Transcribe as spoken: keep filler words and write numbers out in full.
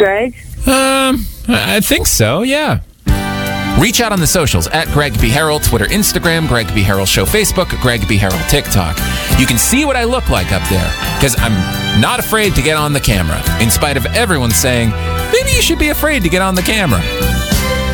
Greg? Um, I think so, yeah. Reach out on the socials at Greg B. Harrell, Twitter, Instagram, Greg B. Harrell Show, Facebook, Greg B. Harrell, TikTok. You can see what I look like up there, because I'm not afraid to get on the camera, in spite of everyone saying, maybe you should be afraid to get on the camera.